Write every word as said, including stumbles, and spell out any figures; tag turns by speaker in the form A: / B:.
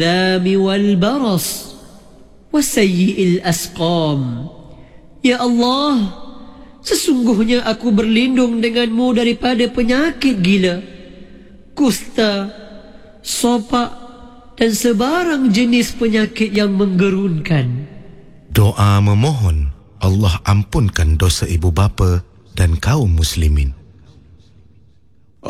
A: والبرص وسيء الأسقام. Ya Allah, sesungguhnya aku berlindung denganmu daripada penyakit gila, kusta, sopak dan sebarang jenis penyakit yang menggerunkan.
B: Doa memohon Allah ampunkan dosa ibu bapa dan kaum muslimin.